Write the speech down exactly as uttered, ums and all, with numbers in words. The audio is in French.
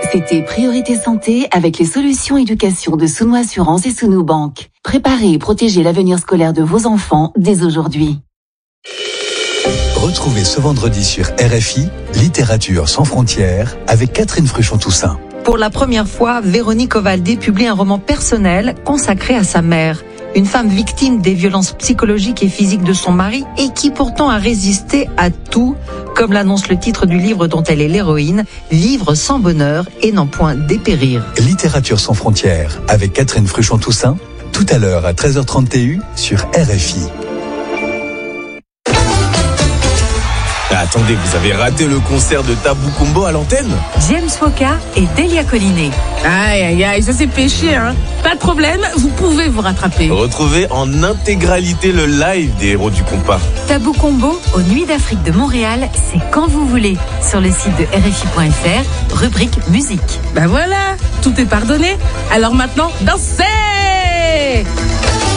C'était Priorité Santé avec les solutions éducation de Souno Assurance et Souno Banque. Préparez et protégez l'avenir scolaire de vos enfants dès aujourd'hui. Retrouvez ce vendredi sur R F I, Littérature sans frontières, avec Catherine Fruchon-Toussaint. Pour la première fois, Véronique Ovaldé publie un roman personnel consacré à sa mère. Une femme victime des violences psychologiques et physiques de son mari et qui pourtant a résisté à tout, comme l'annonce le titre du livre dont elle est l'héroïne, Vivre sans bonheur et n'en point dépérir. Littérature sans frontières, avec Catherine Fruchon-Toussaint, tout à l'heure à treize heures trente sur R F I. Attendez, vous avez raté le concert de Tabou Combo à l'antenne? James Foka et Delia Collinet. Aïe, aïe, aïe, ça c'est péché, hein. Pas de problème, vous pouvez vous rattraper. Retrouvez en intégralité le live des héros du compas. Tabou Combo aux Nuits d'Afrique de Montréal, c'est quand vous voulez. Sur le site de R F I point F R, rubrique musique. Ben voilà, tout est pardonné. Alors maintenant, dansez!